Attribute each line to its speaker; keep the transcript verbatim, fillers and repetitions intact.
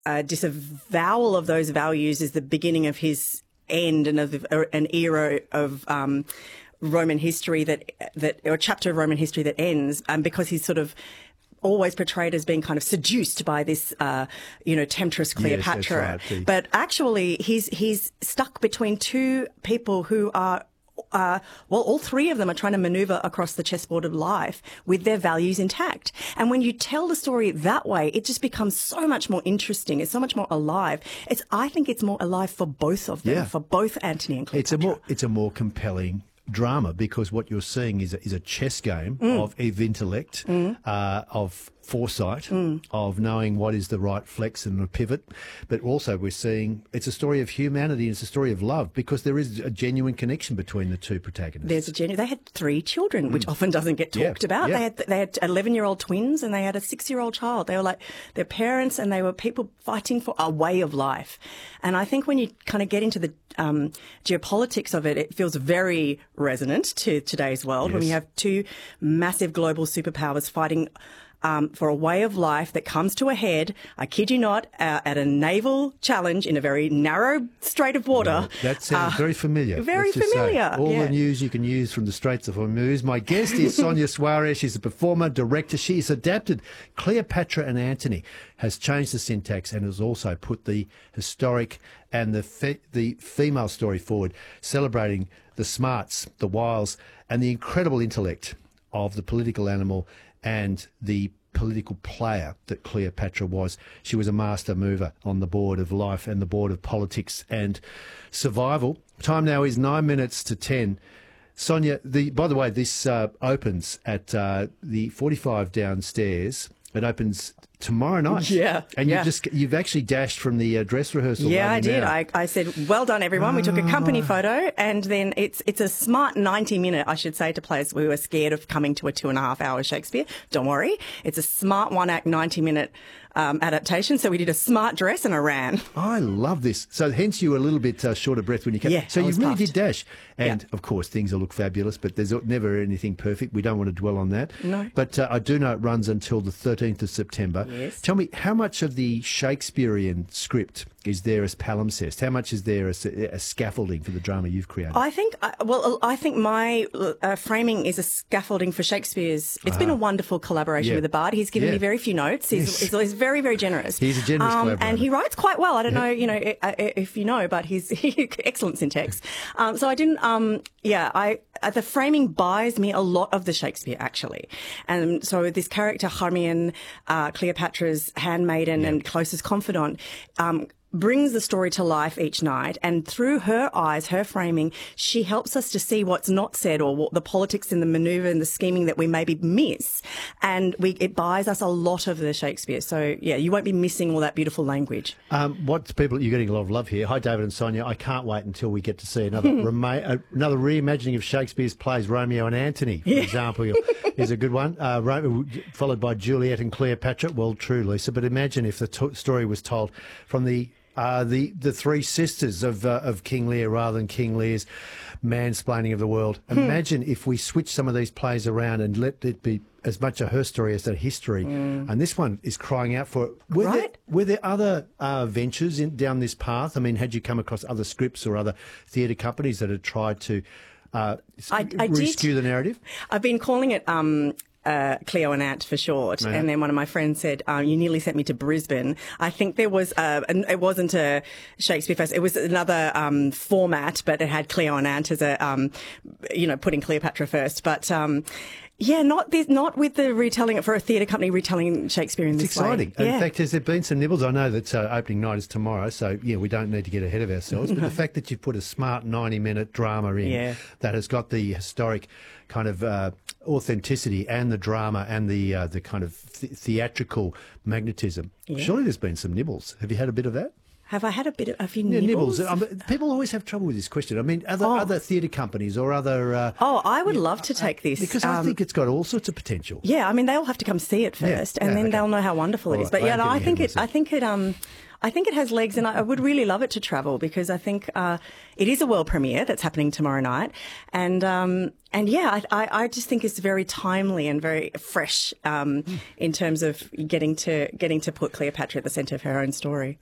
Speaker 1: uh, disavowal of those values is the beginning of his end and of uh, an era of um, Roman history that that or a chapter of Roman history that ends, um, because he's sort of always portrayed as being kind of seduced by this, uh, you know, temptress Cleopatra.
Speaker 2: Yes, that's right.
Speaker 1: But actually, he's he's stuck between two people who are. Uh, well, all three of them are trying to maneuver across the chessboard of life with their values intact. And when you tell the story that way, it just becomes so much more interesting. It's so much more alive. It's, I think it's more alive for both of them,
Speaker 2: Yeah.
Speaker 1: for both Antony and Cleopatra.
Speaker 2: It's a more it's a more compelling drama because what you're seeing is a, is a chess game mm. of, of intellect, mm. uh, of foresight, mm. of knowing what is the right flex and the pivot. But also we're seeing it's a story of humanity and it's a story of love because there is a genuine connection between the two protagonists.
Speaker 1: There's a genuine. They had three children, mm. which often doesn't get talked
Speaker 2: yeah.
Speaker 1: about.
Speaker 2: Yeah.
Speaker 1: They had they had eleven-year-old twins and they had a six-year-old child. They were like their parents and they were people fighting for a way of life. And I think when you kind of get into the um, geopolitics of it, it feels very resonant to today's world
Speaker 2: yes.
Speaker 1: when we have two massive global superpowers fighting Um, for a way of life that comes to a head, I kid you not, uh, at a naval challenge in a very narrow strait of water.
Speaker 2: Well, that sounds
Speaker 1: uh,
Speaker 2: very familiar.
Speaker 1: Very
Speaker 2: let's just say.
Speaker 1: familiar.
Speaker 2: All
Speaker 1: yeah.
Speaker 2: the news you can use from the Straits of Hormuz. My guest is Sonia Suarez. She's a performer, director. She's adapted Cleopatra and Antony, has changed the syntax and has also put the historic and the fe the female story forward, celebrating the smarts, the wiles, and the incredible intellect of the political animal and the political player that Cleopatra was. She was a master mover on the board of life and the board of politics and survival. Time now is nine minutes to ten. Sonia, the, by the way, this uh, opens at uh, the forty-five downstairs. It opens tomorrow night.
Speaker 1: Yeah.
Speaker 2: And
Speaker 1: yeah.
Speaker 2: you've just you've actually dashed from the uh, dress rehearsal.
Speaker 1: Yeah,
Speaker 2: right
Speaker 1: I did.
Speaker 2: now.
Speaker 1: I, I said, well done, everyone. We took a company photo and then it's it's a smart ninety minute, I should say, to players. We were scared of coming to a two and a half hour Shakespeare. Don't worry. It's a smart one act ninety minute um, adaptation. So we did a smart dress and a ran.
Speaker 2: I love this. So hence you were a little bit uh, short of breath when you came.
Speaker 1: Yeah,
Speaker 2: so
Speaker 1: I
Speaker 2: you
Speaker 1: was
Speaker 2: really
Speaker 1: puffed.
Speaker 2: did dash. And,
Speaker 1: yeah.
Speaker 2: of course, things will look fabulous, but there's never anything perfect. We don't want to dwell on that.
Speaker 1: No.
Speaker 2: But uh, I do know it runs until the thirteenth of September.
Speaker 1: Yes.
Speaker 2: Tell me, how much of the Shakespearean script is there as palimpsest? How much is there as, as scaffolding for the drama you've created?
Speaker 1: I think, uh, well, I think my uh, framing is a scaffolding for Shakespeare's. It's uh-huh. been a wonderful collaboration
Speaker 2: yeah.
Speaker 1: with the Bard. He's given
Speaker 2: yeah.
Speaker 1: me very few notes. He's,
Speaker 2: yes.
Speaker 1: he's, he's very, very generous.
Speaker 2: He's a generous
Speaker 1: um,
Speaker 2: collaborator.
Speaker 1: And he writes quite well. I don't
Speaker 2: yeah.
Speaker 1: know, you know, if you know, but he's excellent syntax. Um, so I didn't, um, yeah, I, uh, the framing buys me a lot of the Shakespeare, actually. And so this character, Charmian, uh, Cleopatra's handmaiden
Speaker 2: yeah.
Speaker 1: and closest confidant, um, brings the story to life each night, and through her eyes, her framing, she helps us to see what's not said or what the politics and the manoeuvre and the scheming that we maybe miss. And we, it buys us a lot of the Shakespeare. So, yeah, you won't be missing all that beautiful language.
Speaker 2: Um, what people, you're getting a lot of love here. Hi, David and Sonia. I can't wait until we get to see another rema- uh, another reimagining of Shakespeare's plays, Romeo and Antony, for
Speaker 1: Yeah.
Speaker 2: example, is a good one. Uh, Ro- followed by Juliet and Cleopatra. Well, true, Lisa. But imagine if the t- story was told from the Uh, the the three sisters of uh, of King Lear rather than King Lear's mansplaining of the world.
Speaker 1: Hmm.
Speaker 2: Imagine if we switch some of these plays around and let it be as much a her story as a history. Mm. And this one is crying out for it. Were,
Speaker 1: right?
Speaker 2: there, were there other uh, ventures in, down this path? I mean, had you come across other scripts or other theatre companies that had tried to uh,
Speaker 1: I, I
Speaker 2: reskew
Speaker 1: did.
Speaker 2: the narrative?
Speaker 1: I've been calling it um, uh, Cleo and Ant for short.
Speaker 2: Yeah.
Speaker 1: And then one of my friends said, um, you nearly sent me to Brisbane. I think there was, uh, an, it wasn't a Shakespeare Fest. It was another um, format, but it had Cleo and Ant as a, um, you know, putting Cleopatra first. But, um, yeah, not this, not with the retelling it for a theatre company retelling Shakespeare in
Speaker 2: It's
Speaker 1: this
Speaker 2: exciting.
Speaker 1: way.
Speaker 2: In
Speaker 1: Yeah.
Speaker 2: fact, has there been some nibbles? I know that uh, opening night is tomorrow, so yeah, we don't need to get ahead of ourselves. But the fact that you've put a smart ninety-minute drama in
Speaker 1: Yeah.
Speaker 2: that has got the historic kind of uh, authenticity and the drama and the uh, the kind of th- theatrical magnetism.
Speaker 1: Yeah.
Speaker 2: Surely there's been some nibbles. Have you had a bit of that?
Speaker 1: Have I had a bit of a few
Speaker 2: Yeah,
Speaker 1: nibbles?
Speaker 2: nibbles. Um, people always have trouble with this question. I mean, other
Speaker 1: Oh.
Speaker 2: other theatre companies or other. Uh,
Speaker 1: Oh, I would love to take this.
Speaker 2: because I
Speaker 1: um,
Speaker 2: think it's got all sorts of potential.
Speaker 1: Yeah, I mean, they all have to come see it
Speaker 2: Yeah,
Speaker 1: first, and
Speaker 2: yeah,
Speaker 1: then
Speaker 2: okay.
Speaker 1: they'll know how wonderful it
Speaker 2: All
Speaker 1: is.
Speaker 2: right,
Speaker 1: But yeah,
Speaker 2: I am
Speaker 1: no, I
Speaker 2: getting
Speaker 1: think
Speaker 2: ahead
Speaker 1: it.
Speaker 2: of
Speaker 1: I think it. Um, I think it has legs, and I would really love it to travel because I think uh, it is a world premiere that's happening tomorrow night, and um, and yeah, I, I just think it's very timely and very fresh um, mm. in terms of getting to getting to put Cleopatra at the centre of her own story.